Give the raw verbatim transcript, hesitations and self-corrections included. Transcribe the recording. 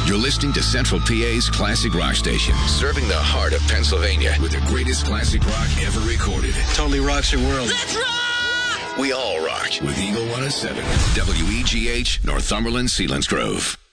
You're listening to Central P A's classic rock station, serving the heart of Pennsylvania with the greatest classic rock ever recorded. Totally rocks your world. Let's rock! We all rock with Eagle one oh seven, W E G H, Northumberland, Selinsgrove.